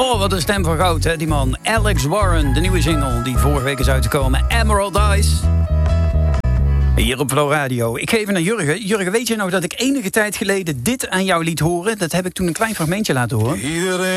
Oh, wat een stem van goud, hè, die man. Alex Warren, de nieuwe single die vorige week is uitgekomen. Emerald Eyes. Hier op Flow Radio. Ik geef even naar Jurgen. Jurgen, weet je nog dat ik enige tijd geleden dit aan jou liet horen? Dat heb ik toen een klein fragmentje laten horen.